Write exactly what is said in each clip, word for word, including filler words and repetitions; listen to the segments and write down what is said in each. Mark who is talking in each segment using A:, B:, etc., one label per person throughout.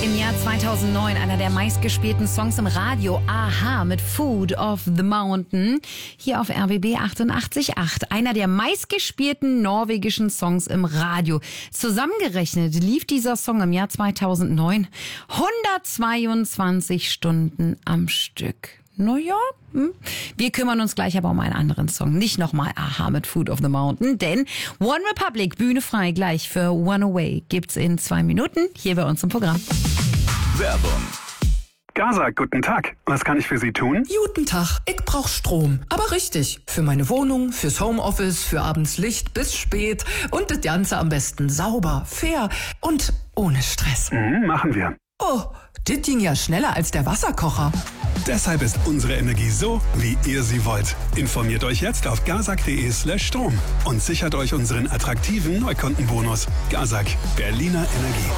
A: Im Jahr zweitausendneun einer der meistgespielten Songs im Radio, Aha mit Food of the Mountain, hier auf R B B achtundachtzig Komma acht. Einer der meistgespielten norwegischen Songs im Radio. Zusammengerechnet lief dieser Song im Jahr zweitausendneun hundertzweiundzwanzig Stunden am Stück. Naja, hm. Wir kümmern uns gleich aber um einen anderen Song. Nicht nochmal Aha mit Food of the Mountain, denn One Republic, Bühne frei, gleich für One Away gibt's in zwei Minuten hier bei uns im Programm.
B: Werbung.
C: Gaza, guten Tag. Was kann ich für Sie tun?
D: Guten Tag, ich brauch Strom. Aber richtig. Für meine Wohnung, fürs Homeoffice, für abends Licht bis spät. Und das Ganze am besten sauber, fair und ohne Stress.
C: Mhm, machen wir.
D: Oh, das ging ja schneller als der Wasserkocher.
E: Deshalb ist unsere Energie so, wie ihr sie wollt. Informiert euch jetzt auf gazak.de slash Strom und sichert euch unseren attraktiven Neukundenbonus. Gazak, Berliner Energie.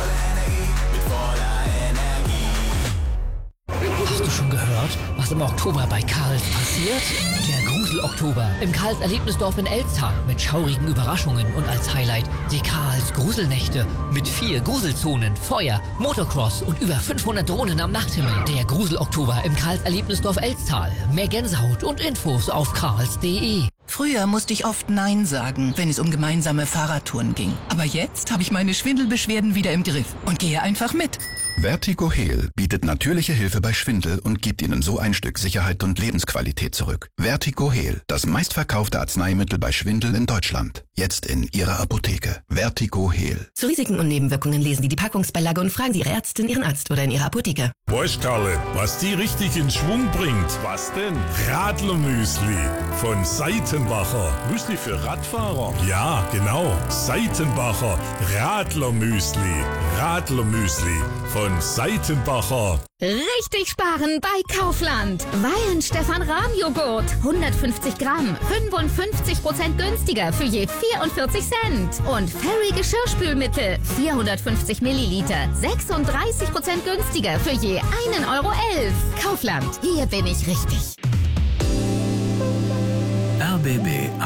F: Hast du schon gehört, was im Oktober bei Karls passiert? Der Grusel-Oktober im Karls Erlebnisdorf in Elztal mit schaurigen Überraschungen und als Highlight die Karls Gruselnächte mit vier Gruselzonen, Feuer, Motocross und über fünfhundert Drohnen am Nachthimmel. Der Grusel-Oktober im Karls Erlebnisdorf Elztal. Mehr Gänsehaut und Infos auf karls punkt de.
G: Früher musste ich oft Nein sagen, wenn es um gemeinsame Fahrradtouren ging. Aber jetzt habe ich meine Schwindelbeschwerden wieder im Griff und gehe einfach mit.
B: Vertigo Heal bietet natürliche Hilfe bei Schwindel und gibt Ihnen so ein Stück Sicherheit und Lebensqualität zurück. Vertigo Heal, das meistverkaufte Arzneimittel bei Schwindel in Deutschland. Jetzt in Ihrer Apotheke. Vertigo Heal.
H: Zu Risiken und Nebenwirkungen lesen Sie die Packungsbeilage und fragen Sie Ihre Ärztin, Ihren Arzt oder in Ihrer Apotheke.
I: Weißt Karle, was die richtig in Schwung bringt? Was denn? Radlermüsli von Seitenbacher. Müsli für Radfahrer? Ja, genau. Seitenbacher Radlermüsli. Radlermüsli von Seitenbacher.
J: Richtig sparen bei Kaufland. Weihen Stefan Rahm Joghurt. hundertfünfzig Gramm. fünfundfünfzig Prozent günstiger für je vierundvierzig Cent. Und Fairy Geschirrspülmittel. vierhundertfünfzig Milliliter. sechsunddreißig Prozent günstiger für je einen Euro elf. Kaufland. Hier bin ich richtig.
B: R B B